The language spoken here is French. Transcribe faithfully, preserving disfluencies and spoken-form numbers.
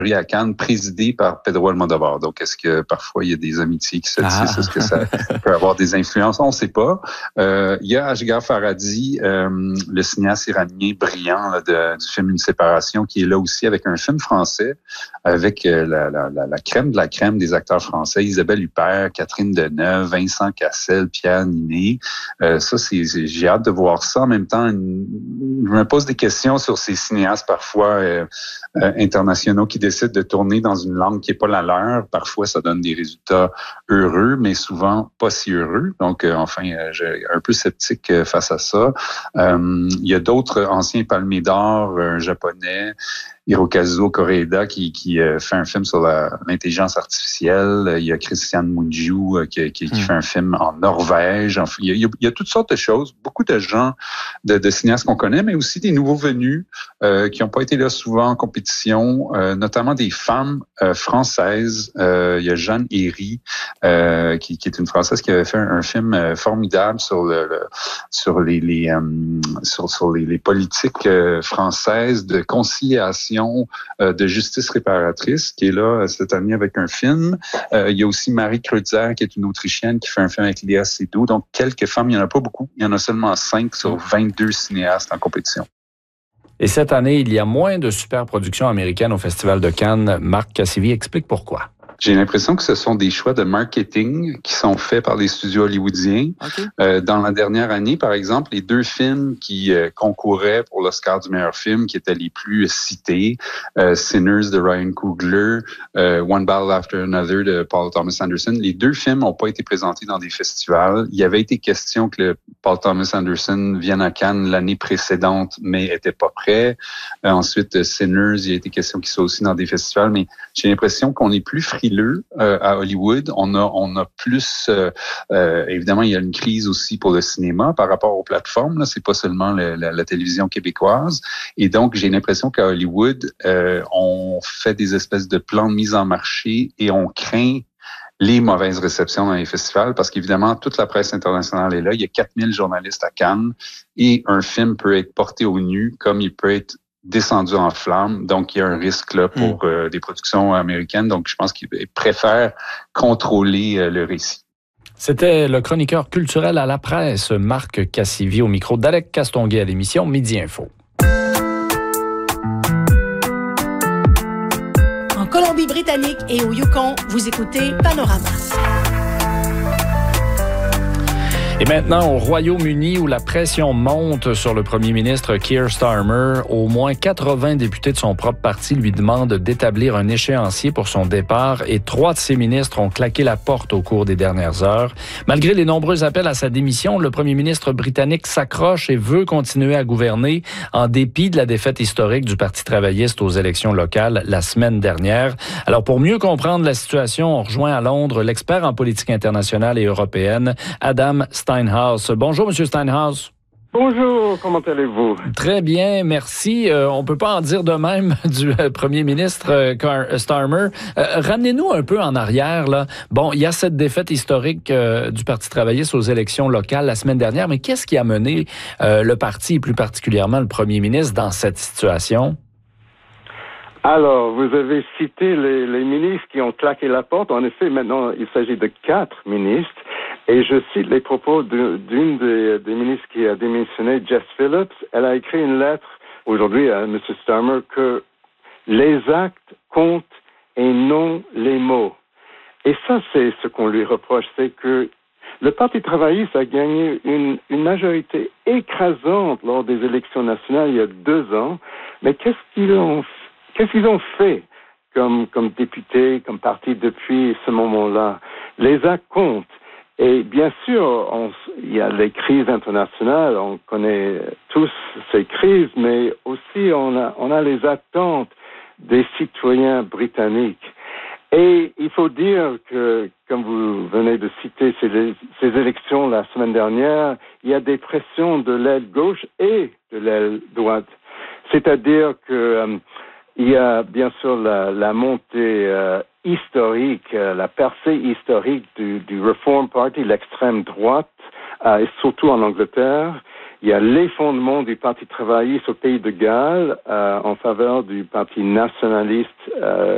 à Cannes, présidée par Pedro Almodóvar. Donc, est-ce que parfois il y a des amitiés qui se tissent? Ah. Est-ce que ça peut avoir des influences? On ne sait pas. Euh, il y a Asghar Farhadi, euh, le cinéaste iranien brillant là, de, du film Une séparation, qui est là aussi avec un film français, avec euh, la, la, la, la crème de la crème des acteurs français, Isabelle Huppert, Catherine Deneuve, Vincent Cassel, Pierre Ninet. Euh, ça, c'est, c'est, j'ai hâte de voir ça. En même temps, une, je me pose des questions sur ces cinéastes parfois euh, euh, internationaux qui décident de tourner dans une langue qui n'est pas la leur. Parfois, ça donne des résultats heureux, mais souvent pas si heureux. Donc, euh, enfin, euh, j'ai un peu sceptique euh, face à ça. Euh, il y a d'autres anciens palmiers d'or, un japonais, Hirokazuo Koreeda, qui, qui euh, fait un film sur la, l'intelligence artificielle. Il y a Christian Mungiu euh, qui, qui, qui mm. fait un film en Norvège. Enfin, il, y a, il y a toutes sortes de choses. Beaucoup de gens, de, de cinéastes qu'on connaît, mais aussi des nouveaux venus euh, qui n'ont pas été là souvent en compétition, euh, notamment des femmes euh, françaises. Euh, il y a Jeanne Herry, euh, qui, qui est une Française qui avait fait un, un film euh, formidable sur le, le sur les, les euh, sur, sur les, les politiques euh, françaises de conciliation, de justice réparatrice, qui est là cette année avec un film. Euh, il y a aussi Marie Kreutzer, qui est une Autrichienne, qui fait un film avec Léa Seydoux. Donc, quelques femmes, il n'y en a pas beaucoup. Il y en a seulement cinq sur vingt-deux cinéastes en compétition. Et cette année, il y a moins de superproductions américaines au Festival de Cannes. Marc Cassivi explique pourquoi. J'ai l'impression que ce sont des choix de marketing qui sont faits par les studios hollywoodiens. Okay. Euh, dans la dernière année, par exemple, les deux films qui euh, concouraient pour l'Oscar du meilleur film, qui étaient les plus cités, euh, Sinners de Ryan Coogler, euh, One Battle After Another de Paul Thomas Anderson, les deux films n'ont pas été présentés dans des festivals. Il y avait été question que le Paul Thomas Anderson vienne à Cannes l'année précédente, mais était pas prêt. Euh, ensuite, Sinners, il y a été question qu'il soit aussi dans des festivals, mais j'ai l'impression qu'on est plus frileux Euh, à Hollywood. On a, on a plus, euh, euh, évidemment, il y a une crise aussi pour le cinéma par rapport aux plateformes. Là, c'est pas seulement le, la, la télévision québécoise. Et donc, j'ai l'impression qu'à Hollywood, euh, on fait des espèces de plans de mise en marché et on craint les mauvaises réceptions dans les festivals parce qu'évidemment, toute la presse internationale est là. Il y a quatre mille journalistes à Cannes et un film peut être porté au nu comme il peut être descendu en flammes. Donc, il y a un risque là pour euh, des productions américaines. Donc, je pense qu'ils préfèrent contrôler euh, le récit. C'était le chroniqueur culturel à la presse, Marc Cassivi, au micro d'Alec Castonguay à l'émission Midi Info. En Colombie-Britannique et au Yukon, vous écoutez Panorama. Et maintenant, au Royaume-Uni, où la pression monte sur le premier ministre Keir Starmer, au moins quatre-vingts députés de son propre parti lui demandent d'établir un échéancier pour son départ et trois de ses ministres ont claqué la porte au cours des dernières heures. Malgré les nombreux appels à sa démission, le premier ministre britannique s'accroche et veut continuer à gouverner en dépit de la défaite historique du Parti travailliste aux élections locales la semaine dernière. Alors, pour mieux comprendre la situation, on rejoint à Londres l'expert en politique internationale et européenne, Adam Steinhaus. Bonjour, M. Steinhaus. Bonjour, comment allez-vous? Très bien, merci. Euh, on peut pas en dire de même du euh, premier ministre euh, Car- Starmer. Euh, ramenez-nous un peu en arrière, là. Bon, il y a cette défaite historique euh, du Parti travailliste aux élections locales la semaine dernière, mais qu'est-ce qui a mené euh, le parti, et plus particulièrement le premier ministre, dans cette situation? Alors, vous avez cité les, les ministres qui ont claqué la porte. En effet, maintenant, il s'agit de quatre ministres. Et je cite les propos de, d'une des, des ministres qui a démissionné, Jess Phillips. Elle a écrit une lettre aujourd'hui à M. Starmer que les actes comptent et non les mots. Et ça, c'est ce qu'on lui reproche, c'est que le Parti travailliste a gagné une, une majorité écrasante lors des élections nationales il y a deux ans. Mais qu'est-ce qu'ils ont, qu'est-ce qu'ils ont fait comme, comme députés, comme parti depuis ce moment-là? Les actes comptent. Et bien sûr, on, il y a les crises internationales, on connaît tous ces crises, mais aussi on a, on a les attentes des citoyens britanniques. Et il faut dire que, comme vous venez de citer ces, ces élections la semaine dernière, il y a des pressions de l'aile gauche et de l'aile droite. C'est-à-dire que euh, il y a bien sûr la, la montée euh, historique, euh, la percée historique du, du Reform Party, l'extrême droite, euh, et surtout en Angleterre. Il y a l'effondrement du Parti travailliste au Pays de Galles euh, en faveur du Parti nationaliste euh,